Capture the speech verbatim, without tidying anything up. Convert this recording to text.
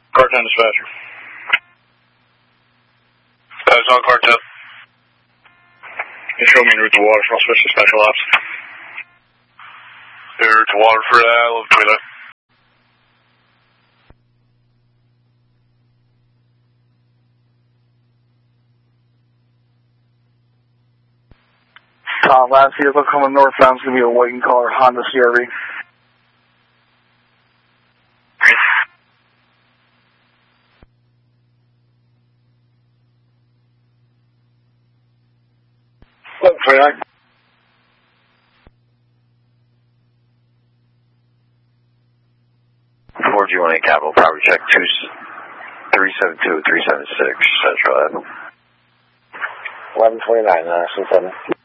Car ten dispatcher. Guys on car ten. You show me en route to Waterford, I'll switch to special ops. En route to Waterford, uh, eleven twenty-nine. Tom, last vehicle coming northbound is going to be a white and color Honda C R V. eleven twenty-nine. four G one eight Capital, property check two three seven two three seven six, Central Avenue. eleven twenty-nine, uh, seven seven.